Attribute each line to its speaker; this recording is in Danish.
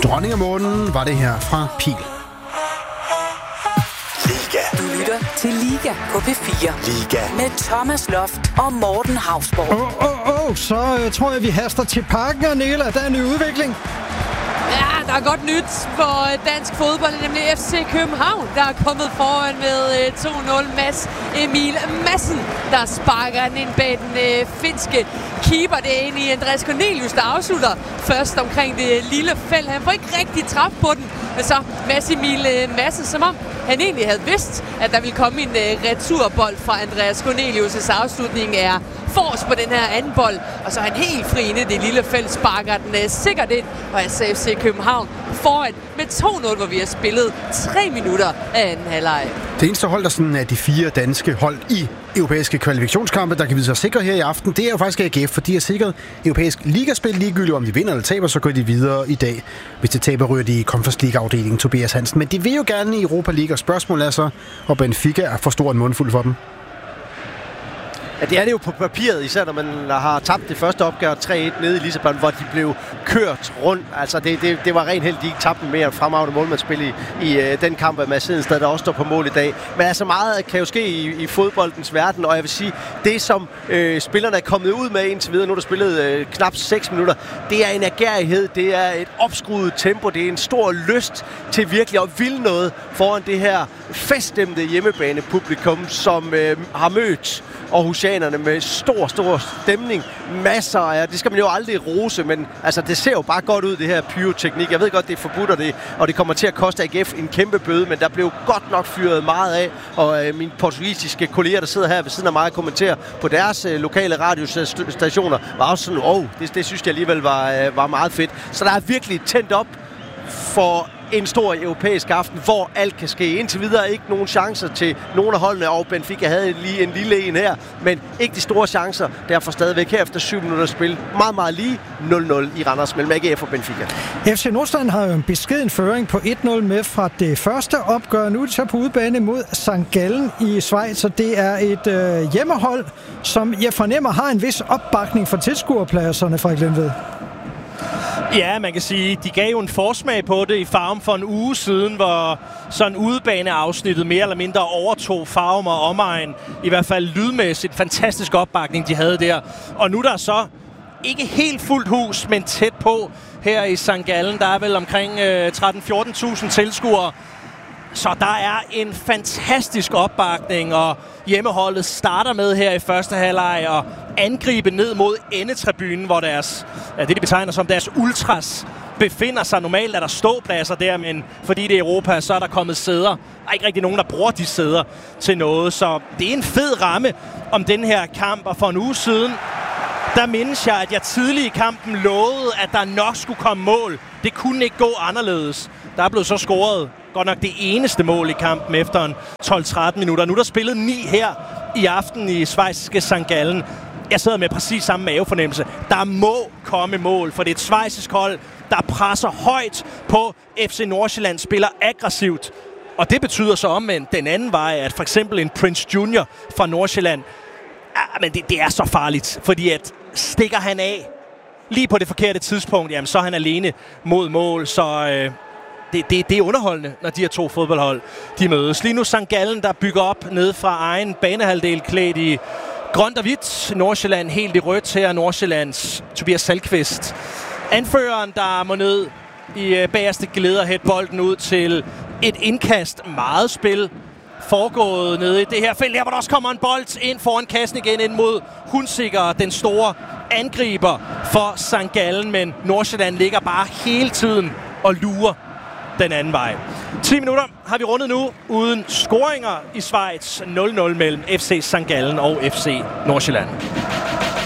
Speaker 1: Dronning af månen var det her fra Pil.
Speaker 2: Liga.
Speaker 3: Du lytter til Liga på P4.
Speaker 2: Liga.
Speaker 3: Med Thomas Loft og Morten Hausborg.
Speaker 4: Så tror jeg, vi haster til parken, og Nela, der er en ny udvikling.
Speaker 5: Ja, der er godt nyt for dansk fodbold, nemlig FC København, der er kommet foran med 2-0. Mads Emil Madsen, der sparker den ind bag den finske keeper. Det er egentlig Andreas Cornelius, der afslutter først omkring det lille felt. Han får ikke rigtig træf på den, men så Mads Emil Madsen, som om han egentlig havde vidst, at der ville komme en returbold fra Andreas Cornelius' afslutning er forrest på den her anden bold, og så er han helt fri inde i det lille felt, sparker den sikkert ind, og altså FC København foran med 2-0, hvor vi har spillet 3 minutter af anden halvleg.
Speaker 1: Det eneste hold, der sådan er de 4 danske hold i europæiske kvalifikationskampe, der kan vide sig sikre her i aften, det er jo faktisk AGF, for de har sikret europæisk ligaspil ligegyldigt, om de vinder eller taber, så går de videre i dag. Hvis de taber, ryger de i Conference League-afdelingen, Tobias Hansen. Men de vil jo gerne i Europa League, og spørgsmålet er så, og Benfica er for stor en mundfuld for dem.
Speaker 6: Ja, det er det jo på papiret, især når man har tabt det første opgør 3-1 nede i Lissabon, hvor de blev kørt rundt. Altså det var rent heldigt, de ikke tabte mere end fremragende målmandsspil i den kamp af Mads Hedensted, der også står på mål i dag. Men altså meget kan jo ske i fodboldens verden, og jeg vil sige, det som spillerne er kommet ud med indtil videre, nu er der spillet knap 6 minutter, det er en agerighed, det er et opskruet tempo, det er en stor lyst til virkelig at ville noget foran det her feststemte hjemmebanepublikum, som har mødt aarhusianerne med stor stemning. Masser af, det skal man jo aldrig rose, men altså, det ser jo bare godt ud, det her pyroteknik. Jeg ved godt, det er forbudt, og det kommer til at koste AGF en kæmpe bøde, men der blev godt nok fyret meget af, og mine portugisiske kolleger, der sidder her ved siden af mig og kommenterer på deres lokale radiostationer, var også sådan, det synes jeg alligevel var meget fedt. Så der er virkelig tændt op for en stor europæisk aften, hvor alt kan ske. Indtil videre ikke nogen chancer til nogle af holdene, og Benfica havde lige en lille en her, men ikke de store chancer. Derfor stadigvæk her efter 7 minutter spil. Meget, meget lige 0-0 i Randers mellem AGF og Benfica.
Speaker 4: FC Nordsjælland har jo en beskeden føring på 1-0 med fra det første opgør. Nu er de så på udebane mod St. Gallen i Schweiz, og det er et hjemmehold, som jeg fornemmer har en vis opbakning for tilskuerpladserne fra Glenved.
Speaker 7: Ja, man kan sige, de gav jo en forsmag på det i Farum for en uge siden, hvor sådan udebaneafsnittet mere eller mindre overtog Farum og omegn. I hvert fald lydmæssigt fantastisk opbakning, de havde der. Og nu der så ikke helt fuldt hus, men tæt på her i St. Gallen. Der er vel omkring 13-14.000 tilskuere. Så der er en fantastisk opbakning, og hjemmeholdet starter med her i første halvleg og angribe ned mod endetribunen, hvor det de betegner som deres ultras befinder sig. Normalt er der ståpladser der, men fordi det er Europa, så er der kommet sæder. Der er ikke rigtig nogen, der bruger de sæder til noget, så det er en fed ramme om den her kamp. Og for en uge siden, der mindes jeg, at jeg tidlig i kampen lovede, at der nok skulle komme mål. Det kunne ikke gå anderledes. Der er blevet så scoret godt nok det eneste mål i kampen efter en 12-13 minutter. Nu er der spillet 9 her i aften i schweiziske St. Gallen. Jeg sidder med præcis samme mavefornemmelse. Der må komme mål, for det er et schweizisk hold, der presser højt på. FC Nordsjælland spiller aggressivt. Og det betyder så omvendt den anden vej, at for eksempel en Prince Junior fra Nordsjælland, men det er så farligt, fordi at stikker han af lige på det forkerte tidspunkt, jamen så er han alene mod mål, så det er underholdende, når de her to fodboldhold de mødes. Lige nu St. Gallen, der bygger op ned fra egen banehalvdel klædt i grønt og hvidt. Nordsjælland helt i rødt her. Nordsjællands Tobias Salkvist. Anføreren, der må ned i bagerste geled og hætte bolden ud til et indkast. Meget spil foregået nede i det her felt. Her hvor der også kommer en bold ind foran kassen igen ind mod Hunsiker, den store angriber for St. Gallen. Men Nordsjælland ligger bare hele tiden og lurer den anden vej. 10 minutter har vi rundet nu uden scoringer i Schweiz. 0-0 mellem FC St. Gallen og FC Nordsjælland.